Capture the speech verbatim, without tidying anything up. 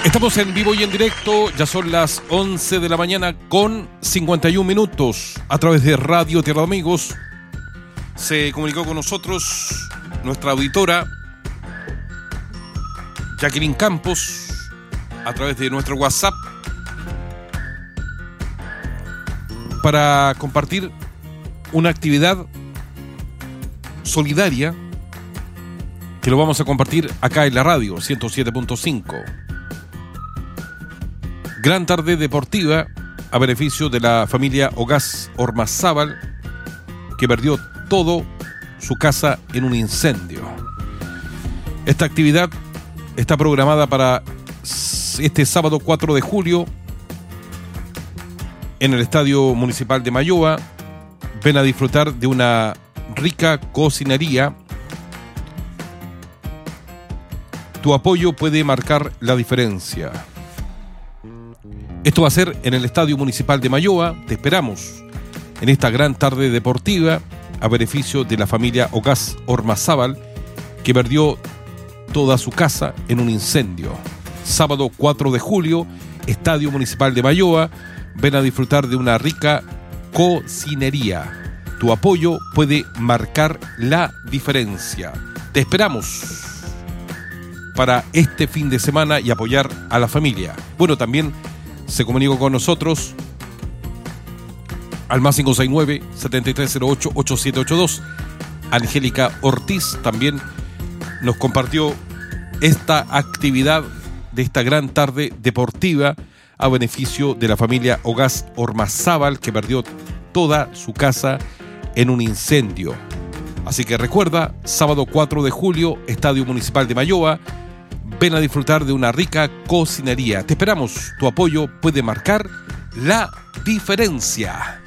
Estamos en vivo y en directo, ya son las once de la mañana con cincuenta y un minutos a través de Radio Tierra de Amigos. Se comunicó con nosotros nuestra auditora Jacqueline Campos a través de nuestro WhatsApp para compartir una actividad solidaria que lo vamos a compartir acá en la radio ciento siete punto cinco. Gran tarde deportiva a beneficio de la familia Ogás Ormazábal, que perdió todo su casa en un incendio. Esta actividad está programada para este sábado cuatro de julio en el Estadio Municipal de Mayoa. Ven a disfrutar de una rica cocinería. Tu apoyo puede marcar la diferencia. Esto va a ser en el Estadio Municipal de Mayoa. Te esperamos en esta gran tarde deportiva a beneficio de la familia Ogás Ormazábal, que perdió toda su casa en un incendio. Sábado cuatro de julio, Estadio Municipal de Mayoa. Ven a disfrutar de una rica cocinería. Tu apoyo puede marcar la diferencia. Te esperamos para este fin de semana y apoyar a la familia. Bueno, también se comunicó con nosotros al más cinco seis nueve, siete tres cero ocho, ocho siete ocho dos. Angélica Ortiz también nos compartió esta actividad de esta gran tarde deportiva a beneficio de la familia Ogás Ormazábal, que perdió toda su casa en un incendio. Así que recuerda, sábado cuatro de julio, Estadio Municipal de Mayoa. Ven a disfrutar de una rica cocinería. Te esperamos. Tu apoyo puede marcar la diferencia.